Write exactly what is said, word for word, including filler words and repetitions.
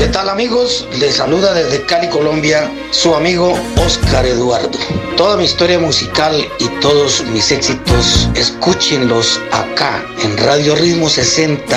tal, amigos? Les saluda desde Cali, Colombia, su amigo Oscar Eduardo. Toda mi historia musical y todos mis éxitos, escúchenlos acá en Radio Ritmo sesenta